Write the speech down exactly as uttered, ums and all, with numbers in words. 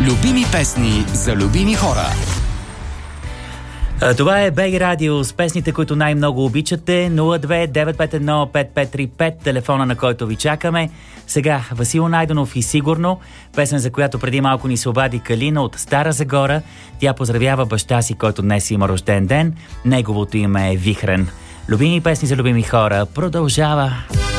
Любими песни за любими хора. Това е БГ Радио с песните, които най-много обичате. нула две девет пет едно пет пет три пет, телефона, на който ви чакаме. Сега Васил Найденов и Сигурно, песен, за която преди малко ни се обади Калина от Стара Загора. Тя поздравява баща си, който днес има рожден ден. Неговото име е Вихрен. Любими песни за любими хора продължава.